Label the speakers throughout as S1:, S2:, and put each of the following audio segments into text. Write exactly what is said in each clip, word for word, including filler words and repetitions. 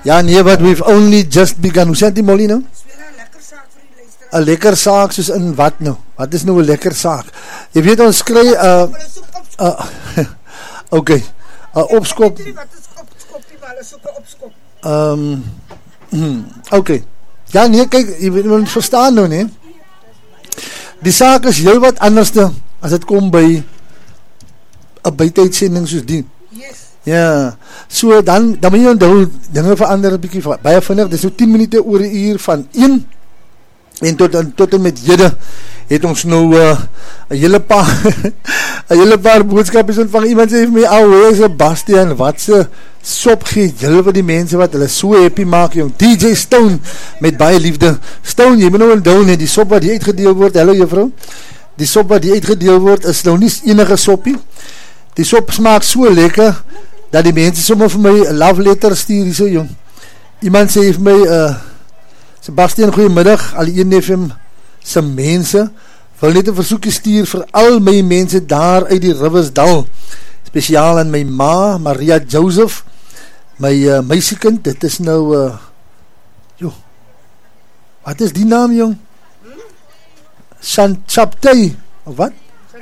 S1: Ja, nee, but we've only just begun. Hoe sê die Molly nou? Een lekker saak, soos in wat nou? Wat is nou een lekker saak? Jy weet, ons kry, uh, uh, ok, uh, opskop, um, hmm, ok, ja, nee, kyk, jy weet, ons verstaan nou, nee, die saak is heel wat anderste, as het kom by, een buitenuitsending soos die, ja, so, dan, dan moet jy onthou, dinge verander, bykie, baie vinnig, dit is nou tien minute oor die uur van een, en tot, en tot en met jede het ons nou uh, een hele paar een hele paar boodskapjes ontvang. Iemand sê vir my, ou, hoe is Sebastian, wat se sop gee jylle vir die mense wat hulle so happy maak, jong. D J Stone, met baie liefde. Stone, jy moet nou onthou, nie, die sop wat die uitgedeel word, hallo juffrou, die sop wat die uitgedeel word, is nou nie enige soppie. Die sop smaak so lekker, dat die mense sommer vir my love letter stuur, hier so, jong. Iemand sê vir my, uh, Sebastian, goeiemiddag, al die een F M se mense, wil net een versoekje stuur vir al my mense daar uit die Riversdal, speciaal aan my ma, Maria Joseph, my uh, meisiekind, dit is nou, uh, joh, wat is die naam, jong? Chaptei, of wat?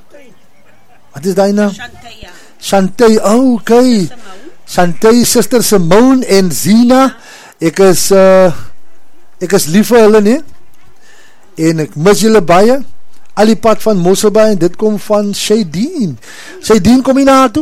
S1: Wat is die naam? Chantei, Chantei, oh, ok, Chantei, sister Simone en Zina, ek is, uh, ek is lief vir hulle, nie? En ek mis julle baie, al die pad van Mosselbaai, en dit kom van Shaydeen. Shaydeen, kom hier na toe.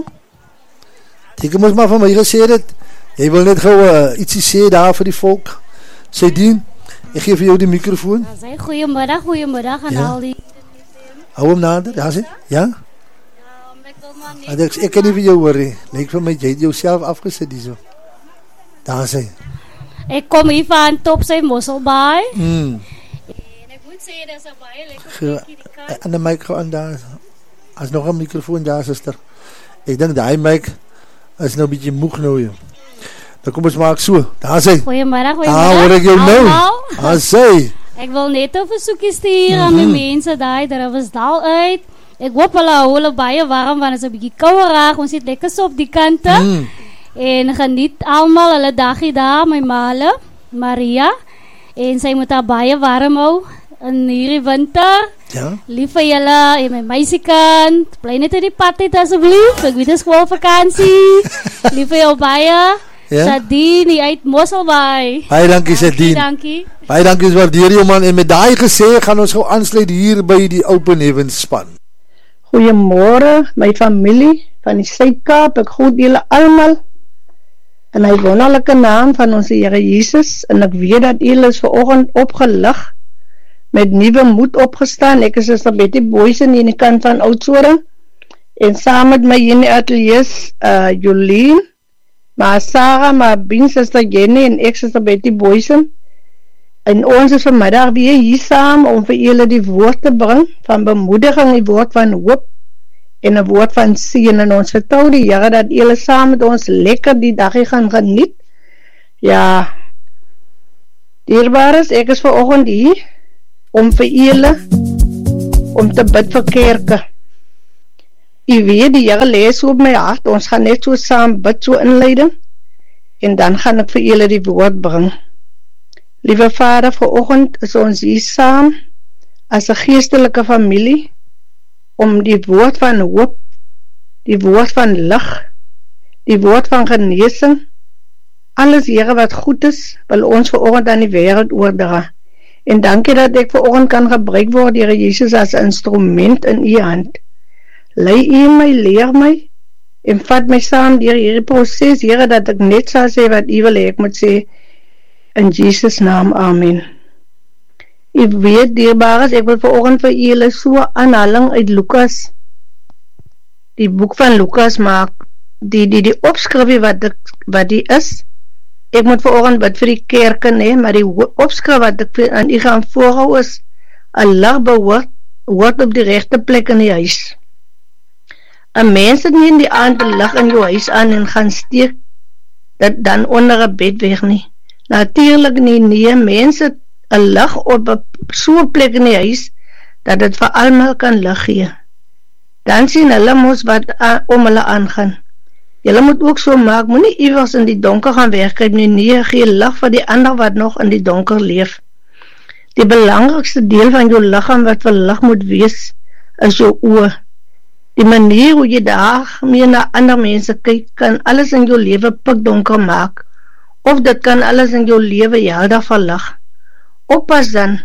S1: Ek moes maar van my gesê het, jy wil net gauw uh, ietsie sê daar vir die volk. Shaydeen, ek geef vir jou die microfoon.
S2: Ja, sê, goeiemiddag, goeiemiddag, en
S1: ja.
S2: al die...
S1: Hou hem nader, ja sê, ja?
S2: Ja, ek wil maar net...
S1: Ek, ek kan nie vir jou hoor, he. Lyk vir my, jy het jou self afgesit die so. Daar sê.
S2: Ek kom hier van top sy Mosselbaai.
S1: Hmm.
S2: En ek moet sê, dit is een baie lekker plekje die kant.
S1: En die mic aan daar, as nog een microfoon daar, sister. Ek denk die mic is nou bietjie moeg nou, joh. Dan kom ons maak so, daar sê.
S2: Goeiemiddag, goeiemiddag.
S1: Daar hoor ek jou nou. Daar sê.
S2: Ek wil net een versoekje stuur aan my mense daar, daar was dal uit. Ek hoop hulle hou hulle baie warm, want het is een bietjie kouwerig, ons het lekker so op die kante. Mm. En geniet allemaal hulle dagie daar, my male, Maria, en sy moet haar baie warm hou in hierdie winter.
S1: Ja.
S2: Lief vir julle en my meisiekant, bly net in die pad uit asseblief, ek weet is schoolvakantie. Lief vir jou baie, ja? Sadien, die uit Mosselbaai.
S1: Baie dankie Sadien.
S2: Dankie.
S1: Baie dankie, is waardeer jou man, en met daai gesê, gaan ons gauw aansluit hier by die Open Heavens span.
S3: Goeiemorgen, my familie van die Suidkaap, ek groet julle allemaal, en hy wonderlijke naam van onze Here Jesus, en ek weet dat julle is vanoggend opgelig, met nieuwe moed opgestaan. Ek is Sister Betty Boysen in die kant van Oudtshoorn, en saam met my in die ateliers, uh, Jolien, maar Sarah, maar Bien, Sister Jenny, en ek Sister Betty Boysen, en ons is vanmiddag weer hier saam, om vir julle die woord te bring, van bemoediging, die woord van hoop, en een woord van seën, en ons vertel die Here dat julle saam met ons lekker die dagie gaan geniet. Ja, dierbares, ek is vanoggend hier om vir julle om te bid vir kerke. U weet, die Here lees op my hart, ons gaan net so saam bid, so inleiding, en dan gaan ek vir julle die woord bring. Liewe Vader, vanoggend is ons hier saam as 'n geestelike familie, om die woord van hoop, die woord van lig, die woord van genesing, alles Here wat goed is, wil ons vanoggend aan die wêreld oordra. En dankie dat ek vanoggend kan gebruik word, Here Jesus, as instrument in u hand. Lei u my, leer my, en vat my saam deur hierdie proses, Here, dat ek net sal sê wat u wil hê ek moet sê, in Jesus naam, amen. Ek weet, dierbares, ek wil vanoggend vir julle so aanhaling uit Lukas, die boek van Lukas maak, die, die, die opskrifie wat, wat die is, ek moet vanoggend bid vir die kerke, nee, maar die opskrif wat ek aan u gaan voorhou is, Allah behoort, hoort op die rechte plek in die huis. En mense nie in die aand die lig in jou huis aan en gaan steek, dat dan onder een bed weg nie. Natuurlijk nie, nee, mense een lig op so'n plek in die huis, dat het vir almal kan lig gee. Dan sien hulle mos wat a, om hulle aangaan. Julle moet ook so maak, moenie iewers in die donker gaan wegkruip nie, nee, gee lig vir die ander wat nog in die donker leef. Die belangrikste deel van jou liggaam wat verlig moet wees, is jou oë. Die manier hoe jy daarmee na ander mense kyk, kan alles in jou lewe pikdonker maak, of dit kan alles in jou lewe helder verlig. Oppas dan,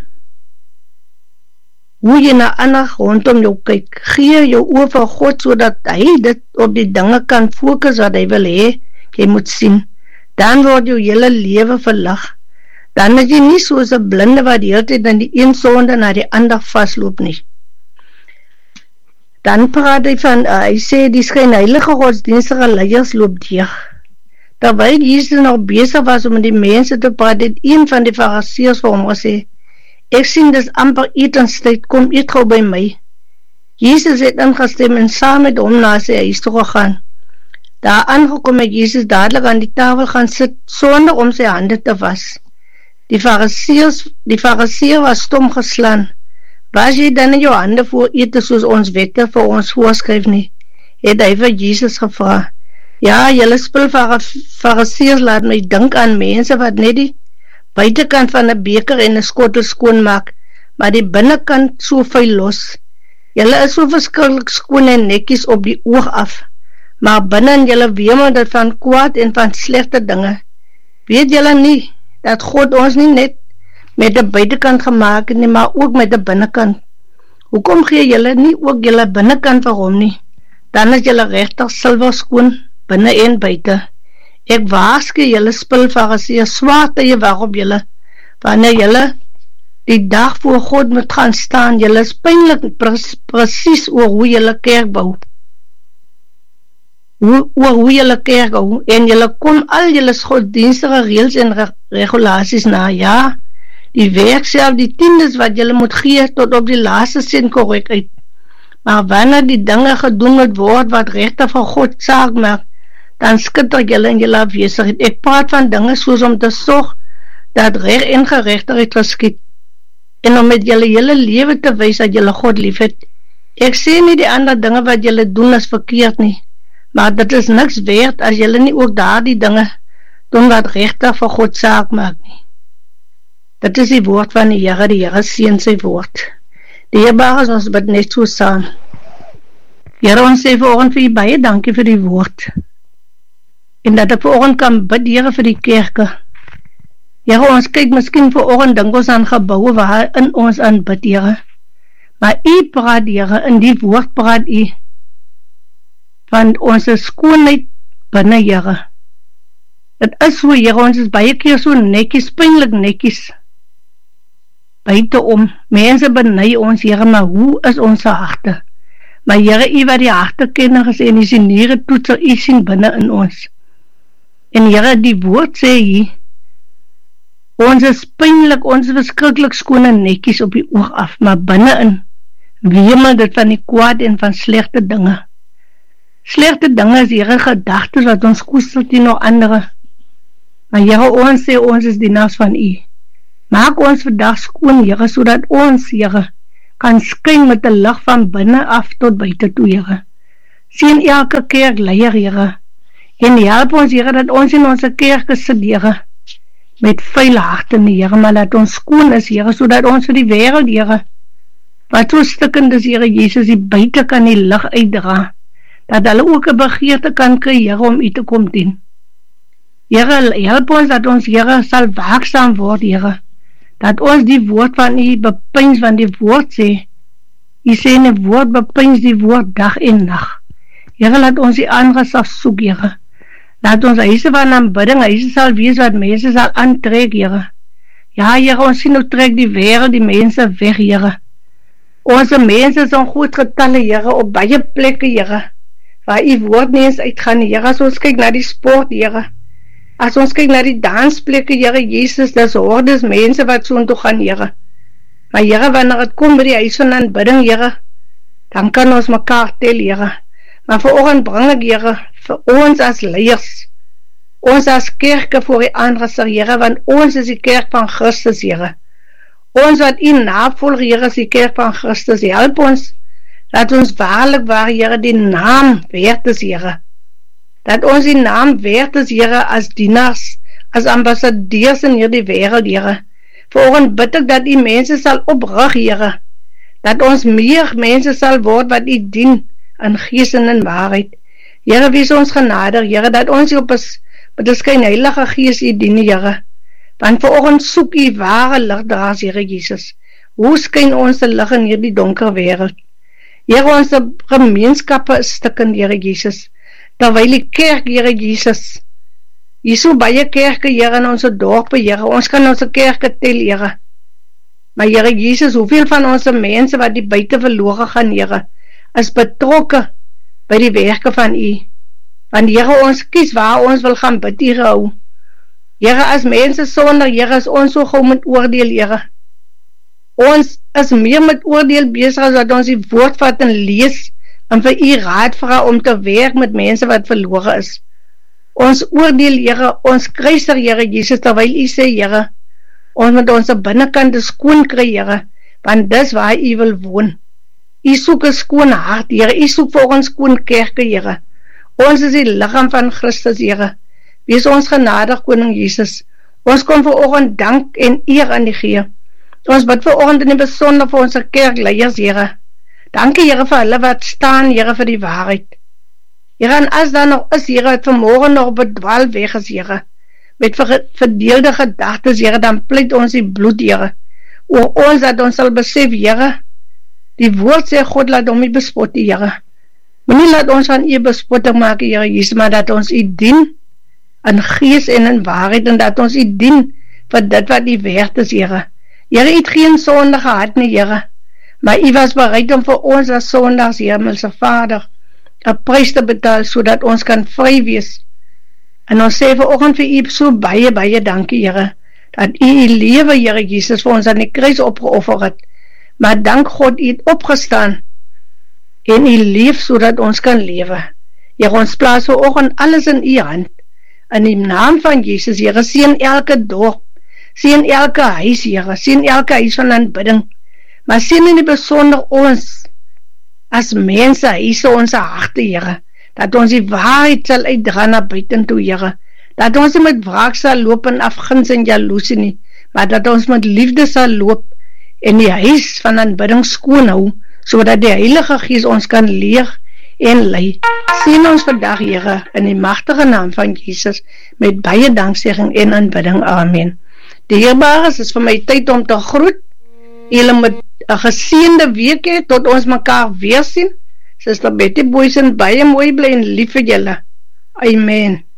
S3: hoe jy na ander rondom jou kyk, gee jou oor vir God, sodat hy dit op die dinge kan fokus wat hy wil hê, jy moet sien. Dan word jou hele lewe verlig. Dan is jy nie soos 'n blinde wat die hele tyd in die een sonde na die ander vasloop nie. Dan praat hy van, uh, hy sê, die skynheilige godsdienstige leiers loop deeg. Terwyl Jesus nog besig was om met die mense te praat, het een van die fariseërs vir hom gesê, ek sien dis amper etenstyd, kom eet gou by my. Jesus het ingestem en saam met hom na sy huis toe gegaan. Daar aangekom het Jesus dadelik aan die tafel gaan sit, sonder om sy hande te was. Die fariseërs, die fariseër was stom geslaan. Was jy dan in jou hande voor ete soos ons wette vir ons voorskryf nie? Het hy vir Jesus gevra. Ja, julle spulfariseërs laat my dink aan mense wat net die buitekant van 'n beker en 'n skottel skoonmaak, maar die binnekant so vuil los. Julle is so verskriklik skoon en netjies op die oog af, maar binne julle wemel dit van kwaad en van slegte dinge. Weet julle nie dat God ons nie net met die buitekant gemaak het nie, maar ook met die binnekant? Hoekom gee julle nie ook julle binnekant vir hom nie? Dan is julle regtig silwer skoon binne en buite. Ek waarsku julle spulfariseërs, swaar tye waarop julle, wanneer julle die dag voor God moet gaan staan, julle is pynlik pres, precies oor hoe julle kerk bou. Hoe, oor hoe julle kerk bou, en julle kom al julle godsdienstige reëls en re regulasies na, ja, die werk self, die tiendes wat julle moet gee, tot op die laaste sin korrek uit. Maar wanneer die dinge gedoen moet word, wat regte van God saak maak, dan skitter julle in julle afwesigheid. Ek praat van dinge soos om te sorg, dat reg en geregtigheid geskied, en om met julle hele lewe te wys dat julle God lief het. Ek sê nie die ander dinge wat julle doen is verkeerd nie, maar dit is niks werd as julle nie ook daar die dinge doen wat regtig vir God saak maak nie. Dit is die woord van die Here, die Here seën sy woord. Die Here is ons bid net so saam. Here, ons sê vanoggend vir u baie dankie vir die woord, en dat ek vanoggend kan bid, Here, vir die kerke. Here, ons kyk miskien vanoggend dink ons aan gebouwe waar in ons aanbid, Here, maar u praat, Here, in die woord praat u van ons skoonheid binne, Here. Dit is so, Here, ons is baie keer so netjies, pynlik netjies buiteom. Mense beny ons, Here, maar hoe is ons harte? Maar Here, u wat die harte kenner is en die sieniere toetser, u sien binne in ons. En Here, die woord sê hier, ons is pynlik, ons is verskriklik skoon en netjies op die oog af, maar binne-in wemel dit van die kwaad en van slegte dinge. Slegte dinge is Here gedagtes wat ons koester teen nog andere. Maar Here, ons sê ons is dienaars van u. Maak ons vandag skoon, Here, sodat ons, Here, kan skyn met 'n lig van binne af tot buite toe, Here. Sien elke kerk leier, Here, en help ons, Here, dat ons in onze kerke sit, Here, met vuile harte, Here, maar dat ons skoon is, Here, sodat ons vir die wêreld, Here, wat so stikkend is, Here Jesus, die buite kan die lig uitdra, dat hulle ook 'n begeerte kan kry, Here, om u te kom dien. Here, help ons dat ons, Here, sal waaksaam word, Here, dat ons die woord van u bepeins, van die woord sê, u sê in die woord bepeins die woord dag en nag. Here, laat ons die aangesag soek, Here, laat ons huise van aanbidding, huise sal wees wat mense sal aantrek, Here. Ja, Here, ons sien hoe trek die wêreld die mense weg, Here. Onze mense is in goed getalle, Here, op baie plekke, Here, waar u woord nie eens uitgaan, Here, as ons kyk na die sport, Here, as ons kyk na die dansplekke, Here Jesus, dis hordes mense wat so toe gaan, Here. Maar Here, wanneer het kom by die huis van aanbidding, Here, dan kan ons mekaar tel, Here. Maar vanoggend bring ek, Here, vir ons as leiers, ons as kerke voor die aangesig, Here, want ons is die kerk van Christus, Here. Ons wat u navolg, Here, is die kerk van Christus. Help ons, laat ons waarlik waar, Here, die naam werd is, Here. dat ons die naam werd is, Here, as dienaars, as ambassadeurs in hierdie wêreld, Here. Vanoggend bid ek dat die mense sal oprig, Here, dat ons meer mense sal word wat U dien in gees en in waarheid. Here, wees ons genadig, Here, dat ons op is met die skyn heilige gees U dien, Here. Want vanoggend soek U ware ligdraers, Here Jesus. Hoe skyn ons se lig in hierdie donker wêreld? Here, ons gemeenskappe is stikkend, Here Jesus. Terwyl die kerk, Here Jesus, hier so baie kerke, Here, in ons dorpe, Here, ons kan ons kerke tel, Here. Maar Here Jesus, hoeveel van ons mense wat die buite verlore gaan, Here, is betrokke by die werke van U. Want Here, ons kies waar ons wil gaan bid, Here, hou. Here, as mense sonder, Here, is ons so gauw met oordeel, Here. Ons is meer met oordeel besig as dat ons die woord vat en lees en vir U raad vra om te werk met mense wat verlore is. Ons oordeel, Here, ons kruiser, Here Jesus, terwyl U sê, Here, ons moet ons binnekant skoon kry, Here, want dis waar U wil woon. U soek 'n skoon hart, Here, U soek vir ons skoon kerke, Here. Ons is die liggaam van Christus, Here. Wees ons genadig, Koning Jesus. Ons kom vanoggend dank en eer aan U gee. Ons bid vanoggend in die besonder vir ons kerkleiers, Here. Dankie, Here, vir hulle wat staan, Here, vir die waarheid. Here, en as daar nog is, Here, wat vanmorgen nog bedwaal weg is, Here, met verdeelde gedagtes, Here, dan pleit ons die bloed, Here, oor ons dat ons sal besef, Here, die woord sê, God laat om U bespot, Here. Maar nie laat ons aan U bespotting maak, Here Jesus, maar dat ons U dien in gees en in waarheid, en dat ons U dien vir dit wat U werd is, Here. Here, U het geen sonde gehad nie, Here, maar U was bereid om vir ons as sondags, Hemelse Vader, 'n prys te betaal, sodat ons kan vry wees. En ons sê vanoggend vir U so baie, baie dankie, Here, dat U U lewe, Here Jesus, vir ons aan die kruis opgeoffer het. Maar dank God, U het opgestaan, en U leef, sodat ons kan lewe. Here, ons plaas vanoggend alles in U hand, in die naam van Jesus, Here, seën elke dorp, seën elke huis, Here, seën elke huis van aanbidding, maar seën in die besonder ons, as mense, huise ons harte, Here, dat ons die waarheid sal uitdra na buiten toe, Here, dat ons nie met wraak sal loop en afguns en jaloesie nie, maar dat ons met liefde sal loop, en die huis van aanbidding skoon hou, sodat die Heilige Gees ons kan leer en lei. Sien ons vandag, Here, in die magtige naam van Jesus, met baie danksegging en aanbidding. Amen. Die Heerbares, is vir my tyd om te groet. Julle moet 'n geseënde week hê, tot ons mekaar weer sien. Suster Betty Boysen, baie mooi bly en lief vir julle. Amen.